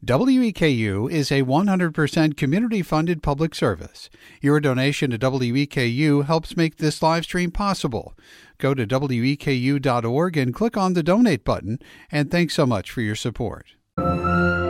WEKU is a 100% community-funded public service. Your donation to WEKU helps make this live stream possible. Go to weku.org and click on the donate button, and thanks so much for your support.